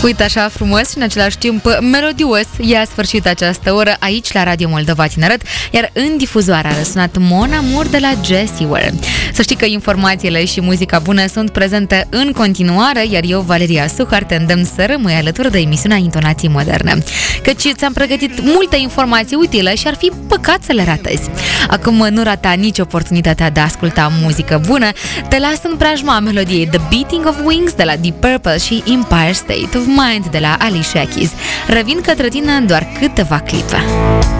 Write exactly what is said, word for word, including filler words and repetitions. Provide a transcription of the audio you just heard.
Uite, așa frumos și în același timp melodios e a sfârșit această oră aici la Radio Moldova Tineret, iar în difuzoare a răsunat Mon Amour de la Jessie Ware. Să știi că informațiile și muzica bună sunt prezente în continuare, iar eu, Valeria Suhar, te îndemn să rămâi alături de emisiunea Intonații Moderne, căci ți-am pregătit multe informații utile și ar fi păcat să le ratezi. Acum nu rata nici oportunitatea de a asculta muzică bună, te las în preajma melodiei The Beating of Wings de la Deep Purple și Empire State of Mind de la Alicia Keys. Revin către tine în doar câteva clipe.